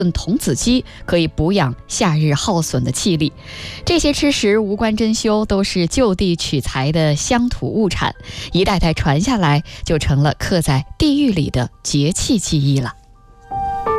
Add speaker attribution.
Speaker 1: 童子鸡，可以补养夏日耗损的气力。这些吃食无关珍馐，都是就地取材的乡土物产，一代代传下来，就成了刻在地狱里的节气记忆了。